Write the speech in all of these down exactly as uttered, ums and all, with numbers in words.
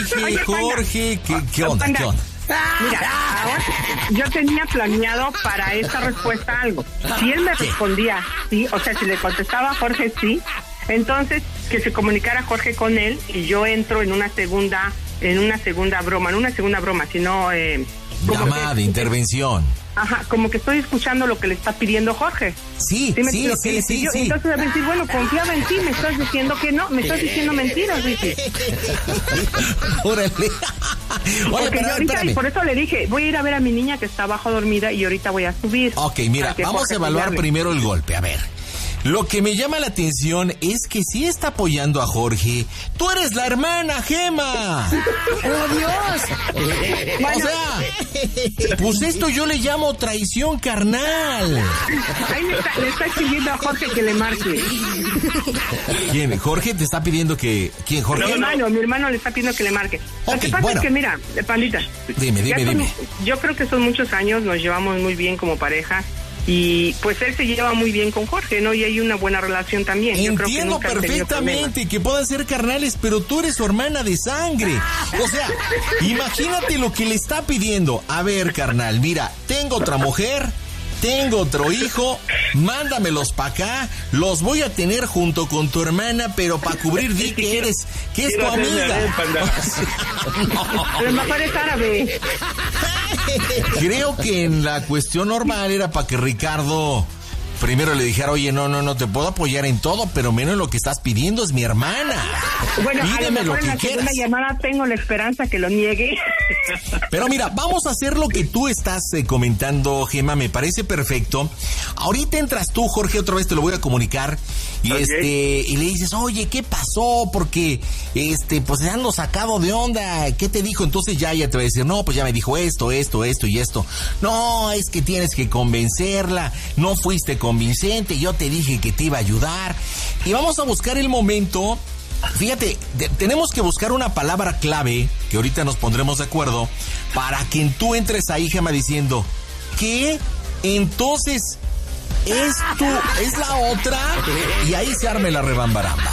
Oye, Jorge, ¿qué, qué onda? ¿Qué onda? Mira, ahora yo tenía planeado para esta respuesta algo. Si él me respondía sí, o sea, si le contestaba a Jorge sí, entonces que se comunicara Jorge con él y yo entro en una segunda, en una segunda broma, en una segunda broma, sino eh, llamada de intervención. Ajá, como que estoy escuchando lo que le está pidiendo Jorge. Sí, ¿Sí, sí, sí, sí, yo, sí. Entonces a decir, bueno, confiaba en ti, me estás diciendo que no, me estás diciendo mentiras, Ricky. Órale. Oye, pero ahorita, y por eso le dije, voy a ir a ver a mi niña que está abajo dormida y ahorita voy a subir. Ok, mira, vamos Jorge a evaluar primero el golpe, a ver. Lo que me llama la atención es que sí está apoyando a Jorge. ¡Tú eres la hermana, Gema! ¡Oh, Dios! Bueno. O sea, pues esto yo le llamo traición carnal. Ahí le está, le está pidiendo a Jorge que le marque. ¿Quién? ¿Jorge te está pidiendo que...? ¿Quién, Jorge? Mi hermano, mi hermano le está pidiendo que le marque. Lo Okay, que pasa bueno. es que, mira, Pandita. Dime, dime, son, dime. Yo creo que son muchos años, nos llevamos muy bien como pareja. Y pues él se lleva muy bien con Jorge, ¿no? Y hay una buena relación también. Entiendo Yo creo que nunca perfectamente que puedan ser carnales, pero tú eres su hermana de sangre. O sea, imagínate lo que le está pidiendo. A ver, carnal, mira, tengo otra mujer, tengo otro hijo, mándamelos para acá, los voy a tener junto con tu hermana, pero para cubrir di que eres, que es tu amiga. A lo mejor es árabe. Creo que en la cuestión normal era para que Ricardo primero le dijera, oye, no, no, no te puedo apoyar en todo, pero menos lo que estás pidiendo es mi hermana. Bueno, pídeme a lo mejor lo que en la quieras. segunda llamada tengo la esperanza que lo niegue. Pero mira, vamos a hacer lo que tú estás eh, comentando, Gema, me parece perfecto. Ahorita entras tú, Jorge, otra vez te lo voy a comunicar y okay. este y le dices, oye, ¿qué pasó? Porque este, pues se ando sacado de onda, ¿qué te dijo? Entonces ya ella te va a decir, no, pues ya me dijo esto, esto, esto y esto. No, es que tienes que convencerla, no fuiste convincente, yo te dije que te iba a ayudar. Y vamos a buscar el momento. Fíjate, de, tenemos que buscar una palabra clave, que ahorita nos pondremos de acuerdo, para que tú entres ahí, Gema, diciendo, ¿qué? Entonces, ¿es tú, es la otra? Y ahí se arme la rebambaramba.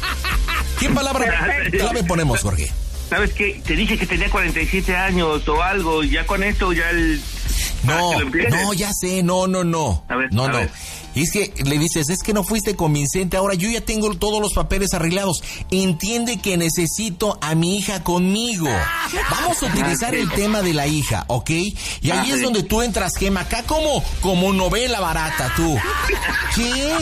¿Qué palabra clave ponemos, Jorge? ¿Sabes qué? Te dije que tenía cuarenta y siete años o algo, ya con esto ya el... No, no, ya sé, no, no, no. A ver, no, a no. ver. Y es que le dices, es que no fuiste convincente, ahora yo ya tengo todos los papeles arreglados. Entiende que necesito a mi hija conmigo. Vamos a utilizar el tema de la hija, ¿ok? Y ahí es donde tú entras, Gema, acá como, como novela barata, tú. ¿Qué?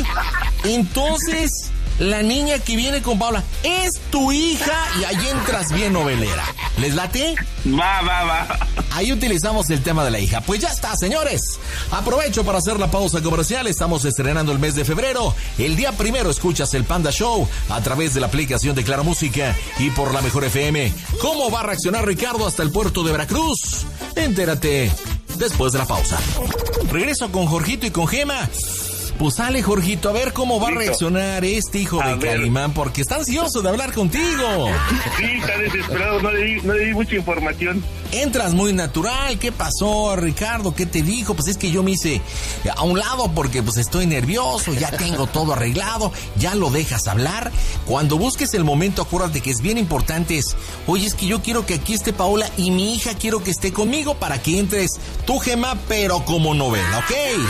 Entonces, la niña que viene con Paula es tu hija y ahí entras bien novelera. ¿Les late? Va, va, va. Ahí utilizamos el tema de la hija. Pues ya está, señores. Aprovecho para hacer la pausa comercial. Estamos estrenando el mes de febrero. El día primero escuchas el Panda Show a través de la aplicación de Claro Música y por la Mejor F M. ¿Cómo va a reaccionar Ricardo hasta el puerto de Veracruz? Entérate después de la pausa. Regreso con Jorgito y con Gema. Pues sale, Jorgito, a ver cómo va Listo. a reaccionar este hijo a de ver. Calimán, porque está ansioso de hablar contigo. Sí, está desesperado, no le di, no le di mucha información. Entras muy natural, ¿qué pasó, Ricardo? ¿Qué te dijo? Pues es que yo me hice a un lado porque pues estoy nervioso, ya tengo todo arreglado, ya lo dejas hablar. Cuando busques el momento, acuérdate que es bien importante, es, oye, es que yo quiero que aquí esté Paola y mi hija quiero que esté conmigo para que entres tú, Gema, pero como novela,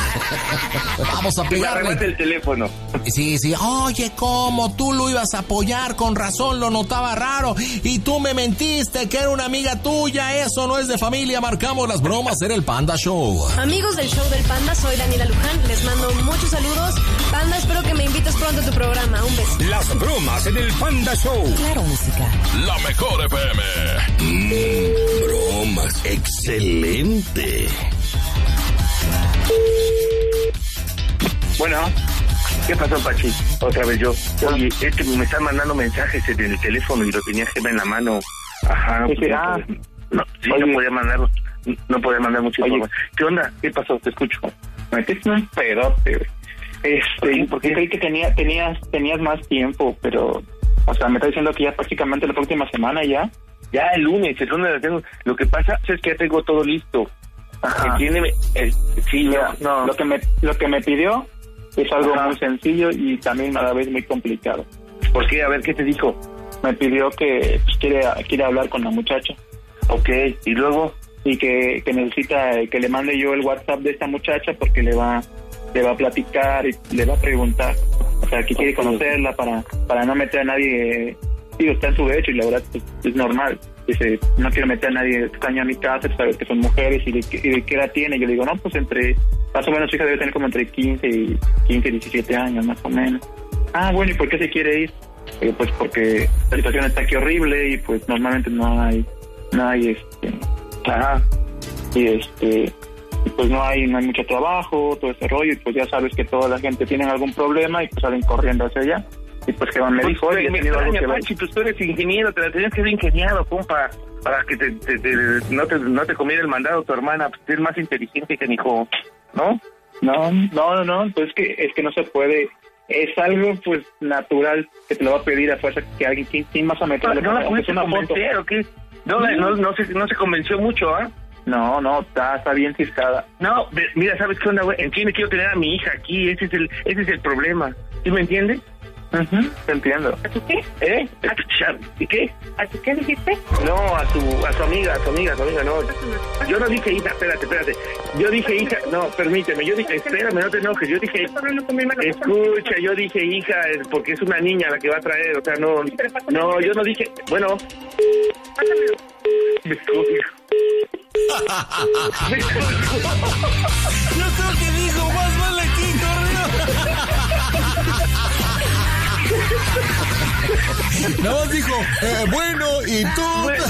¿ok? Vamos a pegarle. el teléfono. Sí, sí, oye, ¿cómo? Tú lo ibas a apoyar, con razón lo notaba raro, y tú me mentiste que era una amiga tuya, eso no es de familia, marcamos las bromas en el Panda Show. Amigos del show del Panda, soy Daniela Luján, les mando muchos saludos. Panda, espero que me invites pronto a tu programa, un beso. Las bromas en el Panda Show. Claro, música. La Mejor F M. Mmm, bromas, excelente. Bueno, ¿qué pasó, Pachi? Otra vez yo. Oye, es que me están mandando mensajes en el teléfono y lo tenía Gema en la mano. Ajá. Pues no, ah, podía, no, sí, no podía mandarlo. No podía mandar mucho información. ¿Qué onda? ¿Qué pasó? Te escucho. Me metiste un pedote, güey. Este, porque creí que tenía, tenías, tenías más tiempo, pero, o sea, me está diciendo que ya prácticamente la próxima semana ya. Ya el lunes, el lunes lo tengo. Lo que pasa es que ya tengo todo listo. Ajá. Entiéndeme. El, sí, Mira, no, no. Lo que me, lo que me pidió es algo Ajá. muy sencillo y también a la vez muy complicado. ¿Por qué? A ver, ¿qué te dijo? me pidió que pues, quiere, quiere hablar con la muchacha. Ok, ¿y luego? Y que, que necesita que le mande yo el WhatsApp de esta muchacha porque le va le va a platicar y le va a preguntar. O sea, que quiere conocerla para para no meter a nadie. Digo, está en su derecho y la verdad pues, es normal. Dice, no quiero meter a nadie extraño a mi casa, saber que son mujeres y de, y de qué edad tiene. Yo le digo, no, pues entre, más o menos su hija debe tener como entre quince y diecisiete años, más o menos. Ah, bueno, ¿y por qué se quiere ir? Eh, pues porque la situación está aquí horrible y pues normalmente no hay, no hay este, ajá, y este, y pues no hay, no hay mucho trabajo, todo ese rollo, y pues ya sabes que toda la gente tiene algún problema y pues salen corriendo hacia allá. Y pues que me dijo, oye, me extraña, Pachi, pues tú eres ingeniero, te la tenías que ser ingeniero, compa, para que te, te, te, no te no te comiera el mandado tu hermana, pues es más inteligente que mi hijo, ¿no? No, no, no, no, pues es que, es que no se puede, es algo pues natural que te lo va a pedir a fuerza que alguien, ¿quién, quién más a meterle? No, no la pudiste convencer, ¿o qué? No, no, no, no, se, no se convenció mucho, ¿ah? ¿eh? No, no, está, está bien ciscada. No, mira, ¿sabes qué onda, güey? En fin, quiero tener a mi hija aquí, ese es el, ese es el problema, ¿sí me entiendes? Uh-huh, te entiendo. ¿A tu qué? ¿Eh? ¿A tu ¿Y qué? ¿A tu qué dijiste? No, a tu, a tu amiga, a tu amiga, a tu amiga, no. Yo no dije hija, espérate, espérate. Yo dije hija, no, permíteme, yo dije, espérame, no te enojes, yo dije, escucha, yo dije hija, porque es una niña la que va a traer, o sea, no, no, yo no dije, bueno. Me escucho. Yo creo que dijo, más vale aquí, corrió. Nada más dijo, eh, bueno, ¿y tú?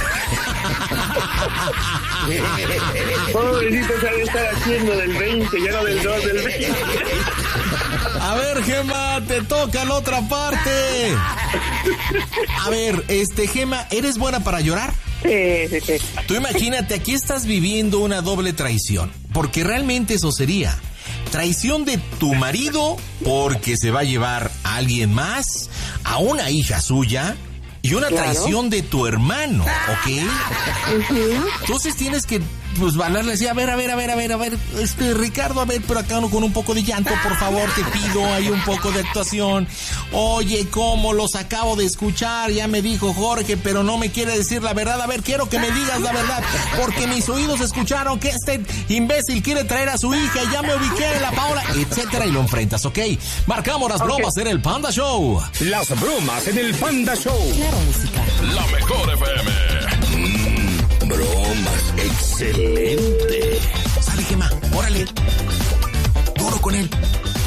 Pobrecito, sabe estar haciendo del veinte, ya no del dos, del veinte. A ver, Gema, te toca la otra parte. A ver, este, Gema, ¿eres buena para llorar? Sí, sí, sí. Tú imagínate, aquí estás viviendo una doble traición, porque realmente eso sería traición de tu marido porque se va a llevar a alguien más, a una hija suya, y una claro. traición de tu hermano, ¿ok? Uh-huh. Entonces tienes que, pues, hablarle así, a ver, a ver, a ver, a ver, a ver, este, Ricardo, a ver, pero acá con un poco de llanto, por favor, te pido, hay un poco de actuación. Oye, ¿cómo los acabo de escuchar? Ya me dijo Jorge, pero no me quiere decir la verdad. A ver, quiero que me digas la verdad, porque mis oídos escucharon que este imbécil quiere traer a su hija, y ya me ubiqué en la Paola, etcétera, y lo enfrentas, ¿ok? Marcamos las bromas okay. en el Panda Show. Las bromas en el Panda Show. Claro, música. La mejor F M. Mm, bromas, excelente. Sale, Gema, órale. Duro con él.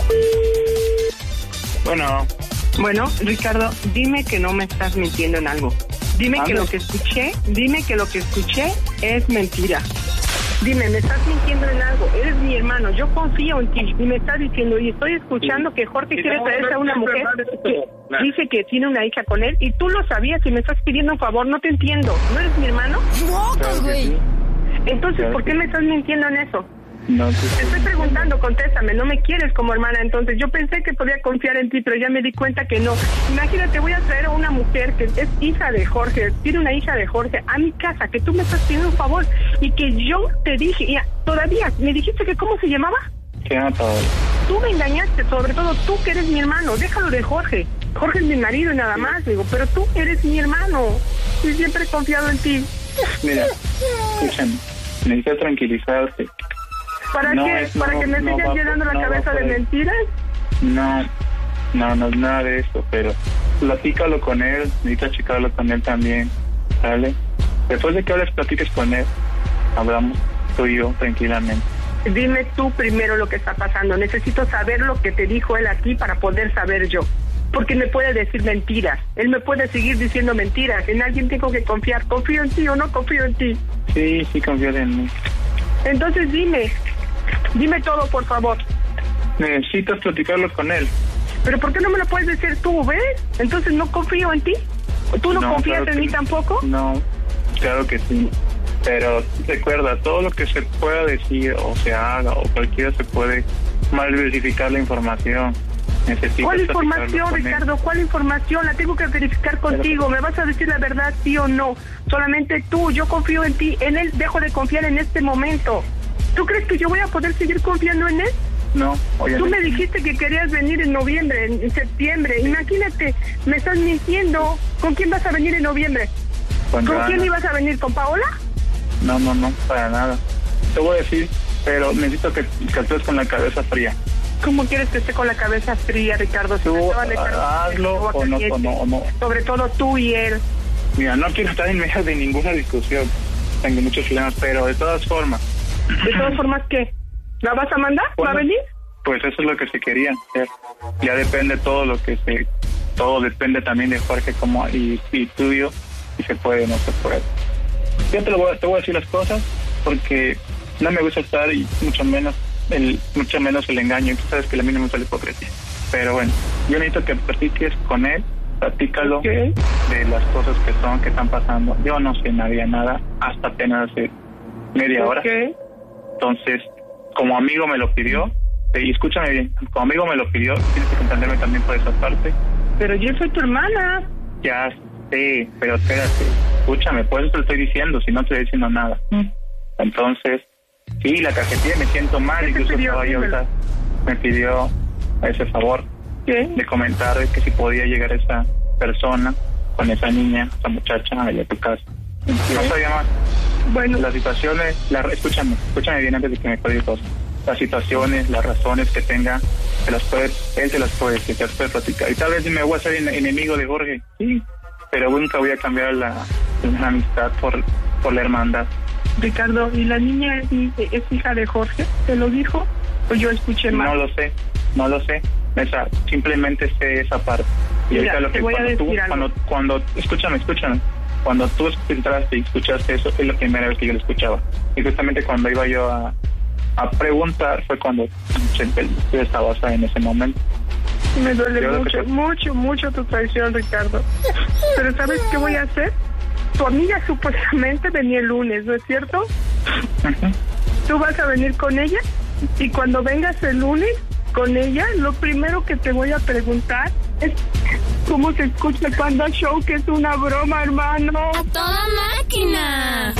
Bueno. Bueno, Ricardo, dime que no me estás mintiendo en algo. Dime ¿Ande? que lo que escuché, dime que lo que escuché es mentira. Dime, me estás mintiendo en algo. Eres mi hermano, yo confío en ti. Y me estás diciendo, y estoy escuchando sí. que Jorge sí, quiere traerse a una mujer que dice que tiene una hija con él, y tú lo sabías y me estás pidiendo un favor. No te entiendo. ¿No eres mi hermano? No, pues, güey. Entonces, ¿por qué me estás mintiendo en eso? No, sí, te estoy preguntando, contéstame, no me quieres como hermana, entonces yo pensé que podía confiar en ti, pero ya me di cuenta que no. Imagínate, voy a traer a una mujer que es hija de Jorge, tiene una hija de Jorge a mi casa, que tú me estás pidiendo un favor, y que yo te dije, y todavía, me dijiste que ¿cómo se llamaba? Se llama Paola. Tú me engañaste, sobre todo tú que eres mi hermano, déjalo de Jorge. Jorge es mi marido y nada más, digo, pero tú eres mi hermano, y siempre he confiado en ti. Mira, escúchame, necesitas tranquilizarte. ¿Para no, qué? Es, ¿Para no, que me no sigan va, llenando la no cabeza de mentiras? No, no, no es nada de eso, pero platícalo con él, necesitas checarlo con él también, ¿sale? Después de que hables, platiques con él, hablamos tú y yo tranquilamente. Dime tú primero lo que está pasando, necesito saber lo que te dijo él a ti para poder saber yo, porque me puede decir mentiras, él me puede seguir diciendo mentiras, en alguien tengo que confiar, ¿confío en ti o no confío en ti? Sí, sí confío en mí. Entonces dime, dime todo, por favor. Necesitas platicarlo con él. ¿Pero por qué no me lo puedes decir tú, ves? Entonces no confío en ti. ¿Tú no, no confías claro en mí tampoco? No, claro que sí. Pero recuerda, todo lo que se pueda decir o se haga o cualquiera se puede mal verificar la información. Necesitas ¿Cuál información, Ricardo? ¿Cuál información? La tengo que verificar contigo. ¿Me vas a decir la verdad, sí o no? Solamente tú, yo confío en ti. En él dejo de confiar en este momento. ¿Tú crees que yo voy a poder seguir confiando en él? no. Obviamente. Tú me dijiste que querías venir en noviembre, en septiembre. Imagínate, me estás mintiendo. ¿Con quién vas a venir en noviembre? ¿Con, ¿Con Joana? quién ibas a venir? ¿Con Paola? No, no, no, para nada. Te voy a decir, pero necesito que, que estés con la cabeza fría. ¿Cómo quieres que esté con la cabeza fría, Ricardo? Si Tú me acaban de echar- hazlo o no, o no, o no. Sobre todo tú y él. Mira, no quiero estar en medio de ninguna discusión. Tengo muchos problemas, pero de todas formas. De todas formas, ¿qué? ¿La vas a mandar? ¿Va a Bueno, venir? Pues eso es lo que se quería hacer. Ya depende todo lo que se... Todo depende también de Jorge como y, y tuyo, si se puede o no se puede. Yo te, lo voy, a- te voy a decir las cosas porque no me gusta estar y mucho menos el mucho menos el engaño. Tú sabes que a mí no me gusta la hipocresía. Pero bueno, yo necesito que platiques con él, platícalo Okay. de las cosas que son, que están pasando. Yo no sé nadie nada hasta apenas hace media hora. Ok. Entonces, como amigo me lo pidió, y escúchame bien, como amigo me lo pidió, tienes que entenderme también por esa parte. Pero yo soy tu hermana. Ya sé, pero espérate, escúchame, por eso te lo estoy diciendo, si no te estoy diciendo nada. Entonces, sí, la cajetilla me siento mal, ¿Qué te incluso pidió? estaba yo Dímelo. ahorita, me pidió ese favor ¿Qué? de comentar que si podía llegar esa persona con esa niña, esa muchacha, allá a tu casa. No sabía más. Bueno, Las situaciones, la, escúchame, escúchame bien antes de que me cuelgue cosas. Las situaciones, las razones que tenga, se las puede, él se las puede, que se las puede platicar. Y tal vez me voy a ser en- enemigo de Jorge, sí, pero nunca voy a cambiar la, la amistad por, por la hermandad. Ricardo, ¿y la niña es, es hija de Jorge? ¿Te lo dijo? ¿O yo escuché mal? No lo sé, no lo sé. Esa, simplemente sé esa parte. Y Mira, ahorita lo te que voy a cuando tú, decir algo. cuando, cuando, escúchame, escúchame. Cuando tú entraste y escuchaste eso, es la primera vez que yo lo escuchaba. Y justamente cuando iba yo a, a preguntar fue cuando se tú estabas en ese momento. Me duele Yo lo que mucho, te- mucho, mucho tu traición, Ricardo. Pero ¿sabes qué voy a hacer? Tu amiga supuestamente venía el lunes, ¿no es cierto? Ujú. Tú vas a venir con ella y cuando vengas el lunes con ella, lo primero que te voy a preguntar es cómo se escucha el Panda Show, que es una broma, hermano. ¡A toda máquina!